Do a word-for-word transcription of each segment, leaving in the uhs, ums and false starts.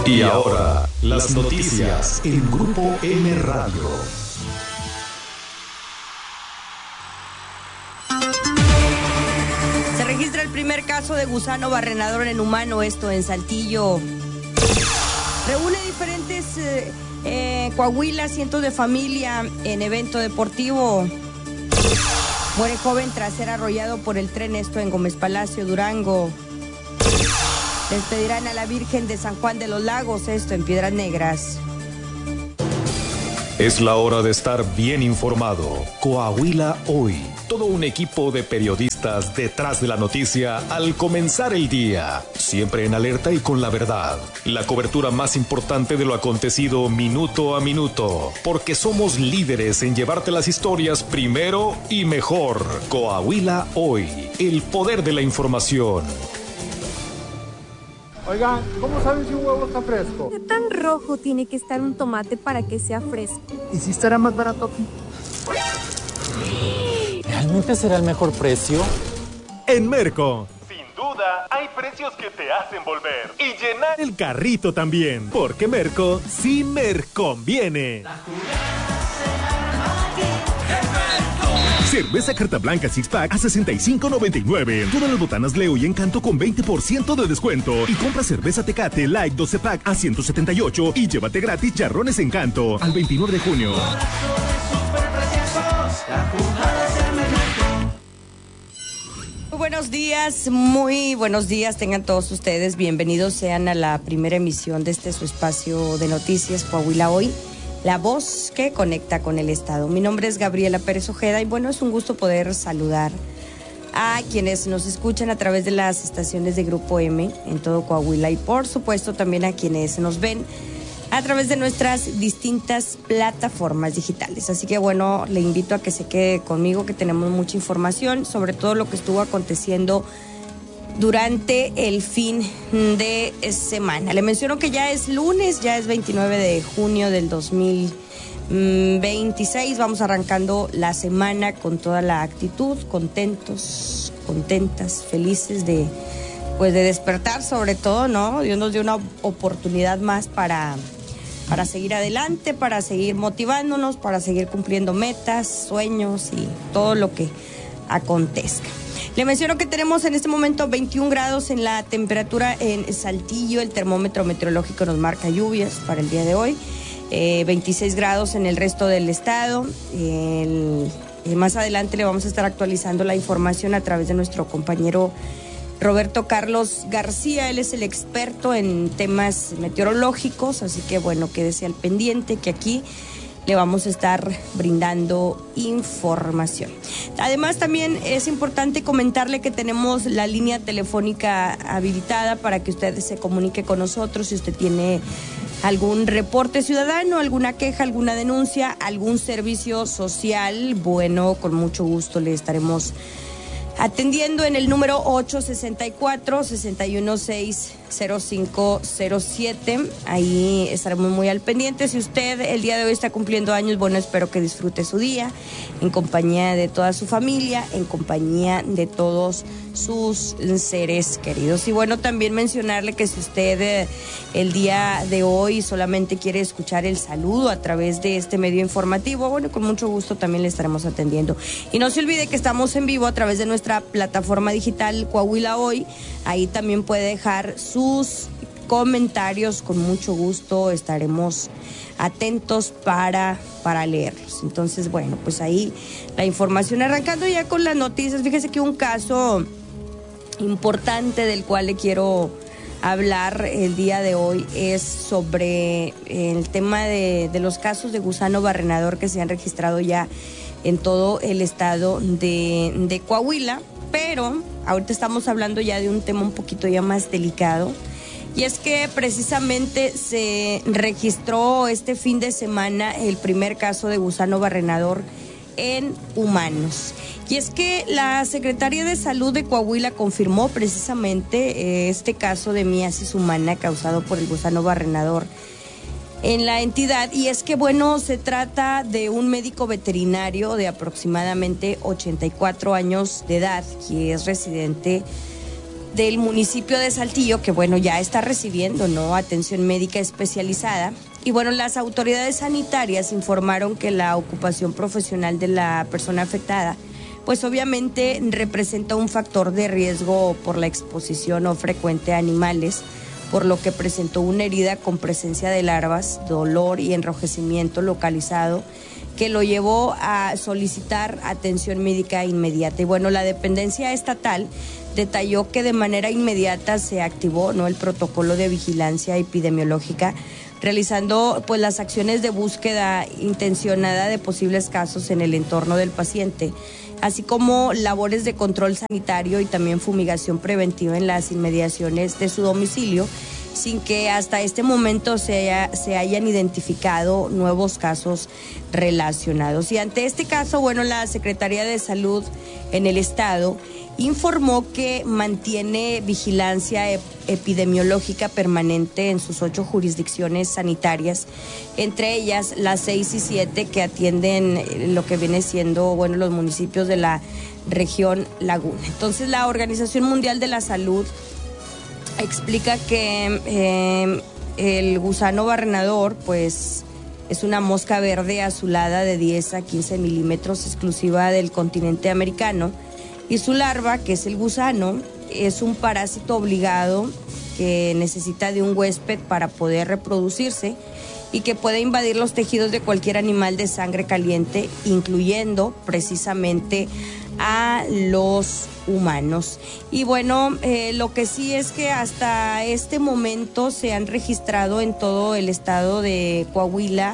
Y ahora, las noticias en Grupo M Radio. Se registra el primer caso de gusano barrenador en humano, esto en Saltillo. Reúne diferentes eh, eh, Coahuila, cientos de familia en evento deportivo. Muere joven tras ser arrollado por el tren, esto en Gómez Palacio, Durango. Despedirán a la Virgen de San Juan de los Lagos, esto en Piedras Negras. Es la hora de estar bien informado. Coahuila Hoy. Todo un equipo de periodistas detrás de la noticia al comenzar el día. Siempre en alerta y con la verdad. La cobertura más importante de lo acontecido minuto a minuto. Porque somos líderes en llevarte las historias primero y mejor. Coahuila Hoy. El poder de la información. Oigan, ¿cómo saben si un huevo está fresco? ¿Qué tan rojo tiene que estar un tomate para que sea fresco? ¿Y si estará más barato aquí? ¿Realmente será el mejor precio? En Merco. Sin duda, hay precios que te hacen volver y llenar el carrito también, porque Merco sí Merconviene. Cerveza Carta Blanca Six Pack a sesenta y cinco noventa y nueve. Todas las botanas Leo y Encanto con veinte por ciento de descuento. Y compra cerveza Tecate Light doce pack a ciento setenta y ocho y llévate gratis charrones Encanto al veintinueve de junio. Muy buenos días, muy buenos días tengan todos ustedes. Bienvenidos sean a la primera emisión de este su espacio de noticias Coahuila Hoy. La voz que conecta con el Estado. Mi nombre es Gabriela Pérez Ojeda y bueno, es un gusto poder saludar a quienes nos escuchan a través de las estaciones de Grupo M en todo Coahuila y por supuesto también a quienes nos ven a través de nuestras distintas plataformas digitales. Así que bueno, le invito a que se quede conmigo, que tenemos mucha información sobre todo lo que estuvo aconteciendo durante el fin de semana. Le menciono que ya es lunes, ya es veintinueve de junio del dos mil veintiséis. Vamos arrancando la semana con toda la actitud, contentos, contentas, felices de, pues de despertar sobre todo, ¿no? Dios nos dio una oportunidad más para, para seguir adelante, para seguir motivándonos, para seguir cumpliendo metas, sueños y todo lo que acontezca. Le menciono que tenemos en este momento veintiún grados en la temperatura en Saltillo. El termómetro meteorológico nos marca lluvias para el día de hoy. Eh, veintiséis grados en el resto del estado. El, eh, más adelante le vamos a estar actualizando la información a través de nuestro compañero Roberto Carlos García. Él es el experto en temas meteorológicos, así que bueno, quédese al pendiente que aquí le vamos a estar brindando información. Además, también es importante comentarle que tenemos la línea telefónica habilitada para que usted se comunique con nosotros si usted tiene algún reporte ciudadano, alguna queja, alguna denuncia, algún servicio social. Bueno, con mucho gusto le estaremos atendiendo en el número ocho sesenta y cuatro, sesenta y uno seis cero cinco cero siete. Ahí estaremos muy al pendiente. Si usted el día de hoy está cumpliendo años, bueno, espero que disfrute su día en compañía de toda su familia, en compañía de todos sus seres queridos. Y bueno, también mencionarle que si usted eh, el día de hoy solamente quiere escuchar el saludo a través de este medio informativo, bueno, con mucho gusto también le estaremos atendiendo. Y no se olvide que estamos en vivo a través de nuestra plataforma digital Coahuila Hoy. Ahí también puede dejar sus comentarios, con mucho gusto estaremos atentos para, para leerlos. Entonces, bueno, pues ahí la información arrancando ya con las noticias. Fíjese que un caso importante del cual le quiero hablar el día de hoy es sobre el tema de, de los casos de gusano barrenador que se han registrado ya en todo el estado de, de Coahuila, pero ahorita estamos hablando ya de un tema un poquito ya más delicado, y es que precisamente se registró este fin de semana el primer caso de gusano barrenador en humanos. Y es que la Secretaría de Salud de Coahuila confirmó precisamente eh, este caso de miasis humana causado por el gusano barrenador en la entidad. Y es que, bueno, se trata de un médico veterinario de aproximadamente ochenta y cuatro años de edad, que es residente del municipio de Saltillo, que bueno, ya está recibiendo, ¿no?, atención médica especializada. Y bueno, las autoridades sanitarias informaron que la ocupación profesional de la persona afectada, pues obviamente representa un factor de riesgo por la exposición o frecuente a animales, por lo que presentó una herida con presencia de larvas, dolor y enrojecimiento localizado, que lo llevó a solicitar atención médica inmediata. Y bueno, la dependencia estatal detalló que de manera inmediata se activó, ¿no?, el protocolo de vigilancia epidemiológica, realizando pues las acciones de búsqueda intencionada de posibles casos en el entorno del paciente, así como labores de control sanitario y también fumigación preventiva en las inmediaciones de su domicilio, sin que hasta este momento se, haya, se hayan identificado nuevos casos relacionados. Y ante este caso, bueno, la Secretaría de Salud en el estado informó que mantiene vigilancia ep- epidemiológica permanente en sus ocho jurisdicciones sanitarias, entre ellas las seis y siete que atienden lo que viene siendo, bueno, los municipios de la región Laguna. Entonces, la Organización Mundial de la Salud explica que eh, el gusano barrenador, pues, es una mosca verde azulada de diez a quince milímetros exclusiva del continente americano, y su larva, que es el gusano, es un parásito obligado que necesita de un huésped para poder reproducirse y que puede invadir los tejidos de cualquier animal de sangre caliente, incluyendo precisamente a los humanos. Y bueno, eh, lo que sí es que hasta este momento se han registrado en todo el estado de Coahuila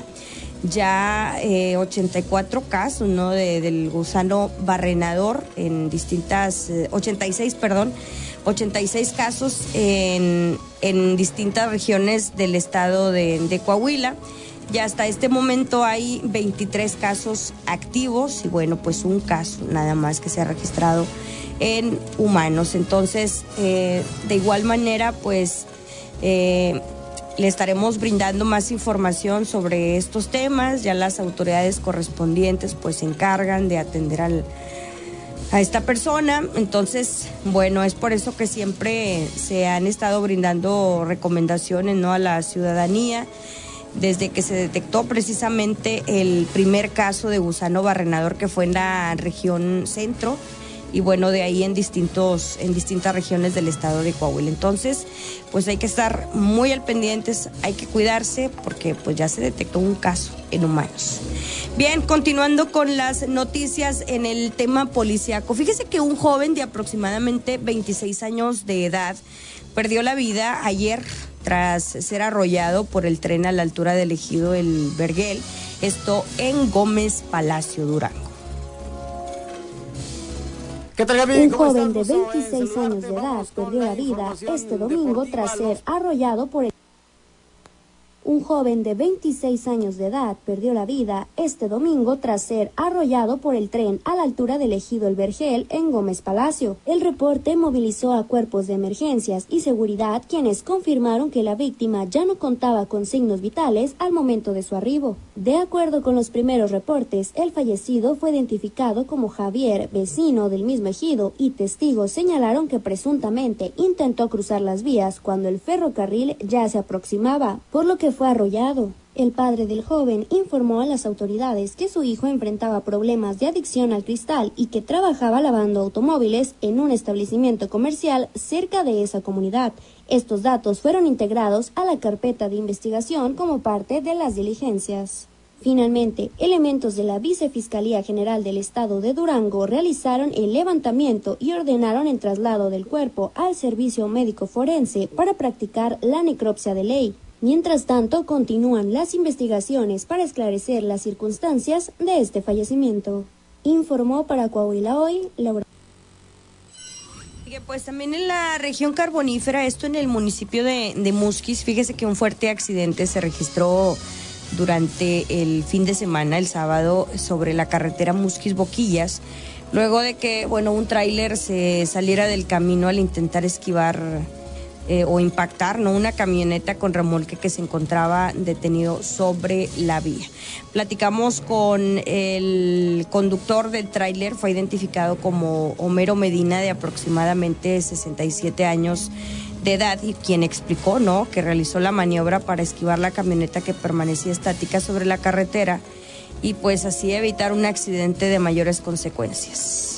ya eh, ochenta y cuatro casos, ¿no?, de, del gusano barrenador en distintas, eh, ochenta y seis, perdón, ochenta y seis casos en, en distintas regiones del estado de, de Coahuila. Ya hasta este momento hay veintitrés casos activos y bueno, pues un caso nada más que se ha registrado en humanos. Entonces, eh, de igual manera, pues eh, le estaremos brindando más información sobre estos temas. Ya las autoridades correspondientes pues se encargan de atender al, a esta persona. Entonces, bueno, es por eso que siempre se han estado brindando recomendaciones, ¿no?, a la ciudadanía. Desde que se detectó precisamente el primer caso de gusano barrenador, que fue en la región centro, y bueno, de ahí en distintos, en distintas regiones del estado de Coahuila. Entonces, pues hay que estar muy al pendientes, hay que cuidarse, porque pues ya se detectó un caso en humanos. Bien, continuando con las noticias en el tema policíaco. Fíjese que un joven de aproximadamente veintiséis años de edad perdió la vida ayer tras ser arrollado por el tren a la altura del ejido El Vergel, esto en Gómez Palacio, Durango. ¿Qué tal, Gaby? Un ¿Cómo joven de estás? veintiséis años de edad perdió la vida este domingo tras ser arrollado por el Un joven de veintiséis años de edad perdió la vida este domingo tras ser arrollado por el tren a la altura del ejido El Vergel en Gómez Palacio. El reporte movilizó a cuerpos de emergencias y seguridad, quienes confirmaron que la víctima ya no contaba con signos vitales al momento de su arribo. De acuerdo con los primeros reportes, el fallecido fue identificado como Javier, vecino del mismo ejido, y testigos señalaron que presuntamente intentó cruzar las vías cuando el ferrocarril ya se aproximaba, por lo que fue arrollado. El padre del joven informó a las autoridades que su hijo enfrentaba problemas de adicción al cristal y que trabajaba lavando automóviles en un establecimiento comercial cerca de esa comunidad. Estos datos fueron integrados a la carpeta de investigación como parte de las diligencias. Finalmente, elementos de la Vicefiscalía General del Estado de Durango realizaron el levantamiento y ordenaron el traslado del cuerpo al servicio médico forense para practicar la necropsia de ley. Mientras tanto, continúan las investigaciones para esclarecer las circunstancias de este fallecimiento. Informó para Coahuila Hoy, Laura. Pues también en la región carbonífera, esto en el municipio de, de Musquis, fíjese que un fuerte accidente se registró durante el fin de semana, el sábado, sobre la carretera Musquis-Boquillas, luego de que, bueno, un tráiler se saliera del camino al intentar esquivar eh, o impactar, ¿no?, una camioneta con remolque que se encontraba detenido sobre la vía. Platicamos con el conductor del tráiler, fue identificado como Homero Medina, de aproximadamente sesenta y siete años de edad, y quien explicó, ¿no?, que realizó la maniobra para esquivar la camioneta que permanecía estática sobre la carretera y pues así evitar un accidente de mayores consecuencias.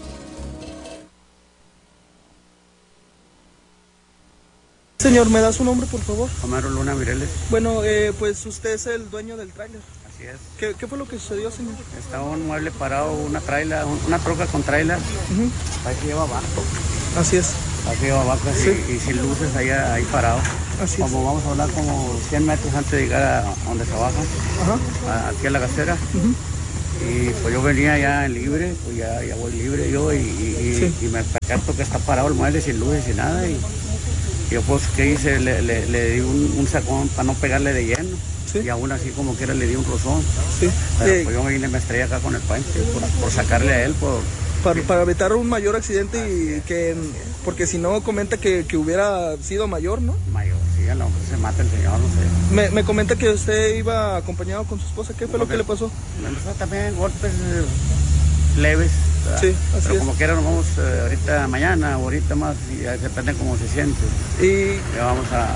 Señor, ¿me da su nombre, por favor? Homero Luna Mireles. Bueno, eh, pues usted es el dueño del tráiler. Así es. ¿Qué, ¿Qué fue lo que sucedió, señor? Estaba un mueble parado, una traila, una troca con trailer. Uh-huh. Ahí se lleva abajo. Así es. Ahí se lleva abajo, sí. y, y sin luces ahí, ahí parado. Así como es. Vamos a hablar como cien metros antes de llegar a donde se baja, uh-huh. aquí a la gasera. Uh-huh. Y pues yo venía ya libre, pues ya, ya voy libre yo y, y, sí. y me percato que está parado el mueble sin luces y nada. Y, Yo pues, ¿qué hice? Le, le, le di un, un sacón para no pegarle de lleno. Sí. Y aún así, como quiera, le di un rozón. Sí. Pero eh, pues yo me vine, me estrellé acá con el puente por, por sacarle a él. Por, para, para evitar un mayor accidente, y que porque si no, comenta que, que hubiera sido mayor, ¿no? Mayor, sí, a lo mejor se mata el señor, no sé. Me, me comenta que usted iba acompañado con su esposa. ¿Qué fue lo que le pasó? Me pasó también golpes leves. ¿verdad? Sí, así Pero es. como quiera nos vamos eh, ahorita mañana o ahorita más, y ya depende cómo se siente. Y ya vamos a,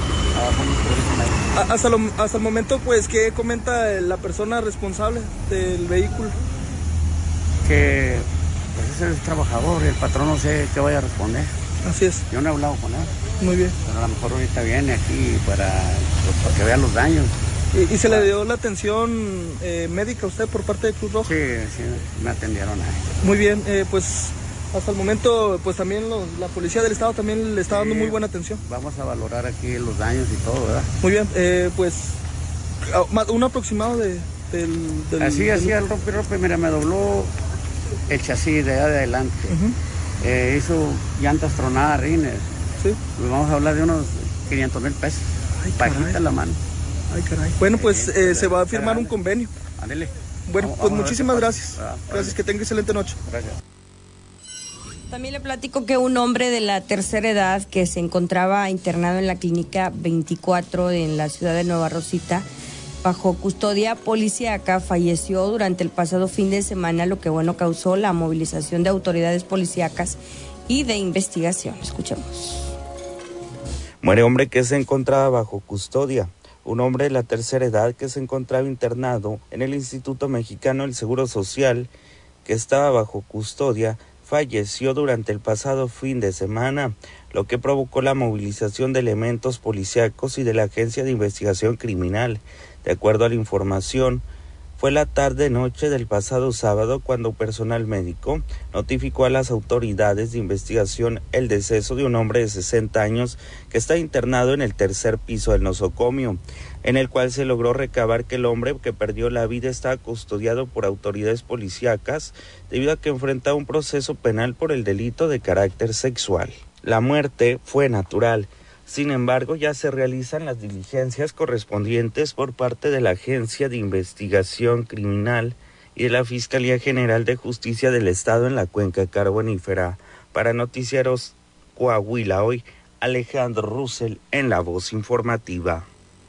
a, a hasta, lo, hasta el momento, pues, ¿qué comenta la persona responsable del vehículo? Que pues es el trabajador, el patrón no sé qué vaya a responder. Así es. Yo no he hablado con él. Muy bien. Pero a lo mejor ahorita viene aquí para, pues, para que vea los daños. ¿Y, y se le dio la atención eh, médica a usted por parte de Cruz Roja? Sí, sí, me atendieron ahí. Muy bien, eh, pues hasta el momento, pues también los, la policía del estado también le está dando sí, muy buena atención. Vamos a valorar aquí los daños y todo, ¿verdad? Muy bien, eh, pues un aproximado de, del, del... Así, del... así, el rompe, rompe, mira, me dobló el chasis de allá de adelante. Uh-huh. eh, hizo llantas tronadas, rines. Sí. Pues vamos a hablar de unos quinientos mil pesos. Ay, bajita la mano. Ay, caray. Bueno, pues eh, se va a firmar un convenio. Ándele. Bueno, vamos, pues vamos muchísimas gracias. Ah, gracias, que tenga excelente noche. Gracias. También le platico que un hombre de la tercera edad que se encontraba internado en la clínica veinticuatro en la ciudad de Nueva Rosita, bajo custodia policíaca, falleció durante el pasado fin de semana, lo que bueno causó la movilización de autoridades policíacas y de investigación. Escuchemos. Muere hombre que se encontraba bajo custodia. Un hombre de la tercera edad que se encontraba internado en el Instituto Mexicano del Seguro Social, que estaba bajo custodia, falleció durante el pasado fin de semana, lo que provocó la movilización de elementos policíacos y de la Agencia de Investigación Criminal. De acuerdo a la información, fue la tarde-noche del pasado sábado cuando personal médico notificó a las autoridades de investigación el deceso de un hombre de sesenta años que está internado en el tercer piso del nosocomio, en el cual se logró recabar que el hombre que perdió la vida está custodiado por autoridades policíacas debido a que enfrenta un proceso penal por el delito de carácter sexual. La muerte fue natural. Sin embargo, ya se realizan las diligencias correspondientes por parte de la Agencia de Investigación Criminal y de la Fiscalía General de Justicia del Estado en la Cuenca Carbonífera. Para Noticieros Coahuila Hoy, Alejandro Russell en la voz informativa.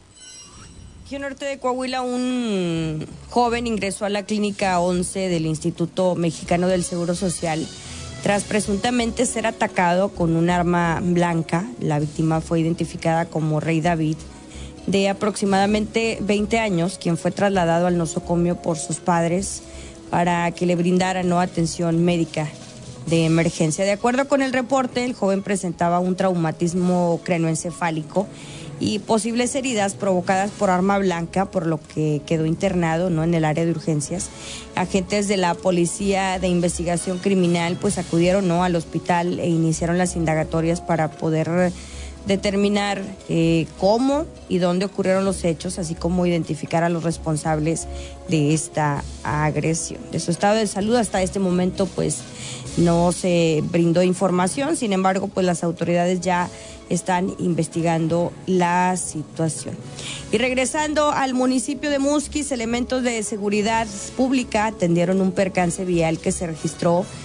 Aquí en norte de Coahuila, un joven ingresó a la clínica once del Instituto Mexicano del Seguro Social tras presuntamente ser atacado con un arma blanca. La víctima fue identificada como Rey David, de aproximadamente veinte años, quien fue trasladado al nosocomio por sus padres para que le brindaran ¿no? atención médica de emergencia. De acuerdo con el reporte, el joven presentaba un traumatismo craneoencefálico y posibles heridas provocadas por arma blanca, por lo que quedó internado ¿no? en el área de urgencias. Agentes de la Policía de Investigación Criminal pues acudieron ¿no? al hospital e iniciaron las indagatorias para poder determinar eh, cómo y dónde ocurrieron los hechos, así como identificar a los responsables de esta agresión. De su estado de salud hasta este momento pues no se brindó información, sin embargo pues las autoridades ya están investigando la situación. Y regresando al municipio de Musquis, elementos de seguridad pública atendieron un percance vial que se registró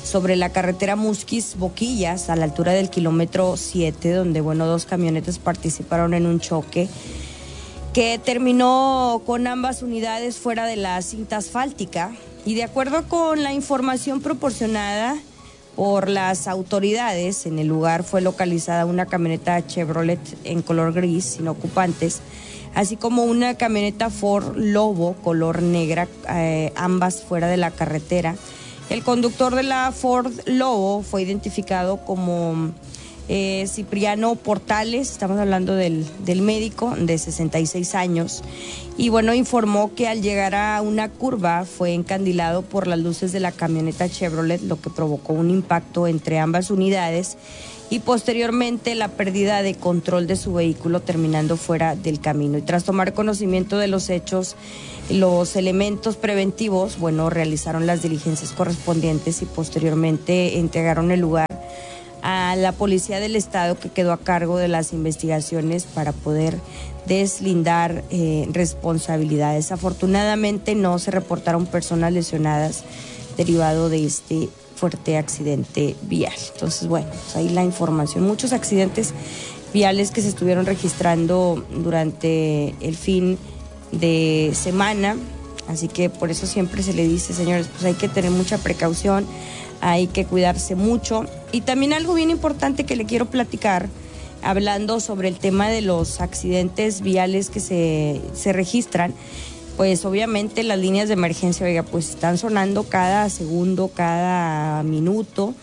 sobre la carretera Musquis-Boquillas, a la altura del kilómetro siete, donde, bueno, dos camionetas participaron en un choque que terminó con ambas unidades fuera de la cinta asfáltica. Y de acuerdo con la información proporcionada por las autoridades, en el lugar fue localizada una camioneta Chevrolet en color gris, sin ocupantes, así como una camioneta Ford Lobo color negra, eh, ambas fuera de la carretera. El conductor de la Ford Lobo fue identificado como eh, Cipriano Portales, estamos hablando del, del médico, de sesenta y seis años, y bueno, informó que al llegar a una curva fue encandilado por las luces de la camioneta Chevrolet, lo que provocó un impacto entre ambas unidades y posteriormente la pérdida de control de su vehículo, terminando fuera del camino. Y tras tomar conocimiento de los hechos, los elementos preventivos, bueno, realizaron las diligencias correspondientes y posteriormente entregaron el lugar a la Policía del Estado, que quedó a cargo de las investigaciones para poder deslindar eh, responsabilidades. Afortunadamente no se reportaron personas lesionadas derivado de este fuerte accidente vial. Entonces, bueno, pues ahí la información. Muchos accidentes viales que se estuvieron registrando durante el fin de semana, así que por eso siempre se le dice, señores, pues hay que tener mucha precaución, hay que cuidarse mucho. Y también algo bien importante que le quiero platicar, hablando sobre el tema de los accidentes viales que se, se registran, pues obviamente las líneas de emergencia, oiga, pues están sonando cada segundo, cada minuto.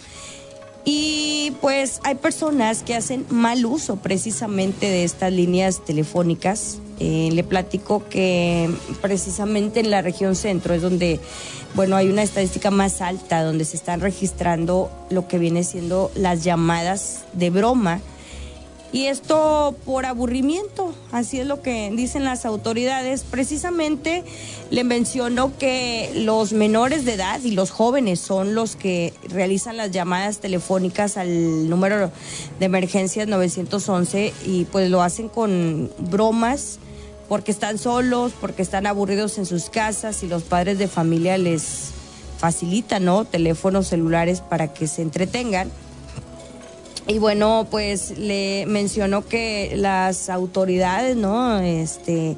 Y pues hay personas que hacen mal uso precisamente de estas líneas telefónicas. Eh, le platico que precisamente en la región centro es donde, bueno, hay una estadística más alta, donde se están registrando lo que viene siendo las llamadas de broma. Y esto por aburrimiento, así es lo que dicen las autoridades. Precisamente le menciono que los menores de edad y los jóvenes son los que realizan las llamadas telefónicas al número de emergencias nueve once, y pues lo hacen con bromas porque están solos, porque están aburridos en sus casas y los padres de familia les facilitan, ¿no?, teléfonos celulares para que se entretengan. Y bueno, pues le mencionó que las autoridades, ¿no?, este,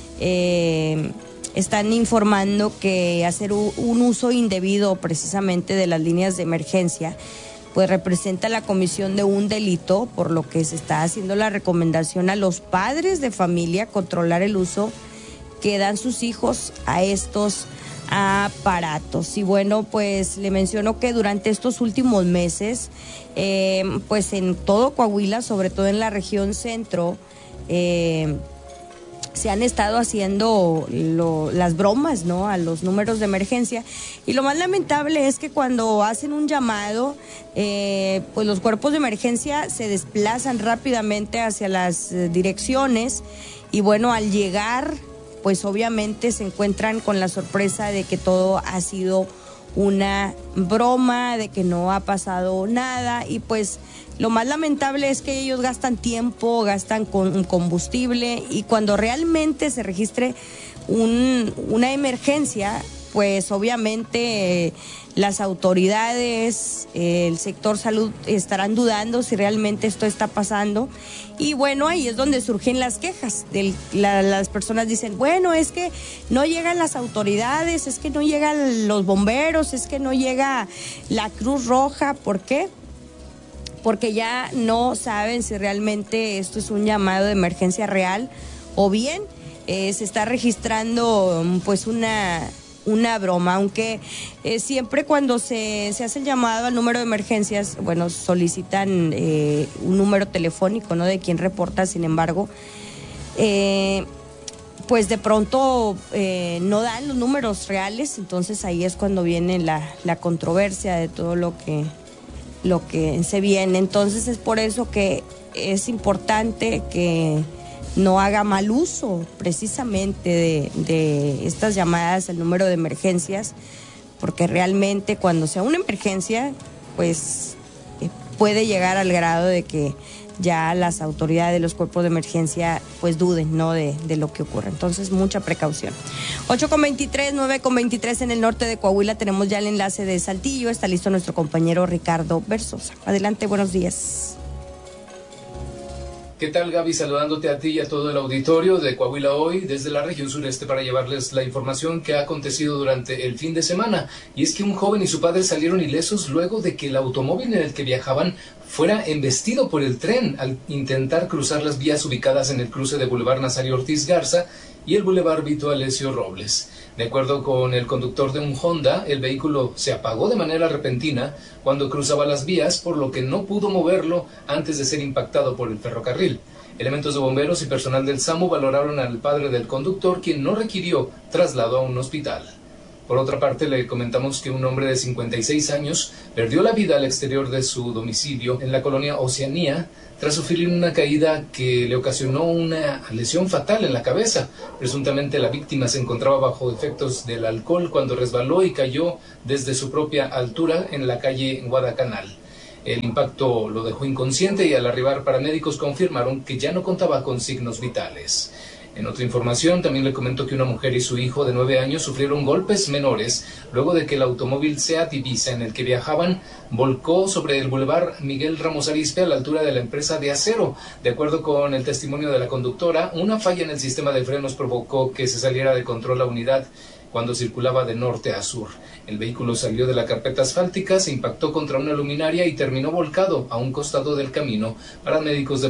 eh, están informando que hacer un, un uso indebido precisamente de las líneas de emergencia, pues representa la comisión de un delito, por lo que se está haciendo la recomendación a los padres de familia controlar el uso que dan sus hijos a estos aparatos. Y bueno, pues le menciono que durante estos últimos meses, eh, pues en todo Coahuila, sobre todo en la región centro, eh, se han estado haciendo lo, las bromas, ¿no?, a los números de emergencia. Y lo más lamentable es que cuando hacen un llamado, eh, pues los cuerpos de emergencia se desplazan rápidamente hacia las eh, direcciones, y bueno, al llegar, pues obviamente se encuentran con la sorpresa de que todo ha sido una broma, de que no ha pasado nada. Y pues lo más lamentable es que ellos gastan tiempo, gastan con combustible, y cuando realmente se registre un, una emergencia, pues obviamente eh, las autoridades, eh, el sector salud estarán dudando si realmente esto está pasando. Y bueno, ahí es donde surgen las quejas. Del, la, las personas dicen, bueno, es que no llegan las autoridades, es que no llegan los bomberos, es que no llega la Cruz Roja. ¿Por qué? Porque ya no saben si realmente esto es un llamado de emergencia real, o bien eh, se está registrando pues una... una broma, aunque eh, siempre cuando se, se hace el llamado al número de emergencias, bueno, solicitan eh, un número telefónico, ¿no?, de quien reporta. Sin embargo, eh, pues de pronto eh, no dan los números reales. Entonces ahí es cuando viene la, la controversia de todo lo que, lo que se viene. Entonces es por eso que es importante que no haga mal uso precisamente de, de estas llamadas al número de emergencias, porque realmente cuando sea una emergencia, pues eh, puede llegar al grado de que ya las autoridades de los cuerpos de emergencia pues duden, ¿no? de, de lo que ocurre. Entonces, mucha precaución. ocho con veintitrés, nueve con veintitrés en el norte de Coahuila. Tenemos ya el enlace de Saltillo. Está listo nuestro compañero Ricardo Versosa. Adelante, buenos días. ¿Qué tal, Gaby? Saludándote a ti y a todo el auditorio de Coahuila Hoy desde la región sureste para llevarles la información que ha acontecido durante el fin de semana. Y es que un joven y su padre salieron ilesos luego de que el automóvil en el que viajaban fuera embestido por el tren al intentar cruzar las vías ubicadas en el cruce de Boulevard Nazario Ortiz Garza y el Boulevard Vito Alessio Robles. De acuerdo con el conductor de un Honda, el vehículo se apagó de manera repentina cuando cruzaba las vías, por lo que no pudo moverlo antes de ser impactado por el ferrocarril. Elementos de bomberos y personal del SAMU valoraron al padre del conductor, quien no requirió traslado a un hospital. Por otra parte, le comentamos que un hombre de cincuenta y seis años perdió la vida al exterior de su domicilio en la colonia Oceanía tras sufrir una caída que le ocasionó una lesión fatal en la cabeza. Presuntamente la víctima se encontraba bajo efectos del alcohol cuando resbaló y cayó desde su propia altura en la calle Guadalcanal. El impacto lo dejó inconsciente y al arribar paramédicos confirmaron que ya no contaba con signos vitales. En otra información, también le comentó que una mujer y su hijo de nueve años sufrieron golpes menores luego de que el automóvil Seat Ibiza en el que viajaban volcó sobre el Boulevard Miguel Ramos Arizpe a la altura de la empresa de acero. De acuerdo con el testimonio de la conductora, una falla en el sistema de frenos provocó que se saliera de control la unidad cuando circulaba de norte a sur. El vehículo salió de la carpeta asfáltica, se impactó contra una luminaria y terminó volcado a un costado del camino. Paramédicos de